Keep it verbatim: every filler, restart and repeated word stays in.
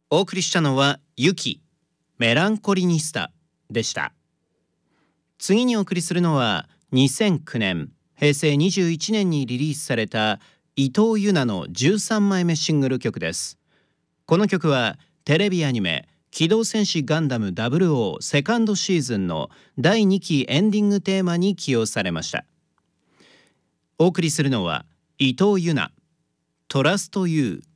お送りしたのはユキメランコリニスタでした。次にお送りするのはにせんきゅうねんへいせいにじゅういちねんにリリースされた伊藤優奈のじゅうさんまいめシングル曲です。この曲はテレビアニメ機動戦士ガンダムダブルオーセカンドシーズンのだいにきエンディングテーマに起用されました。お送りするのは伊藤優奈トラストユー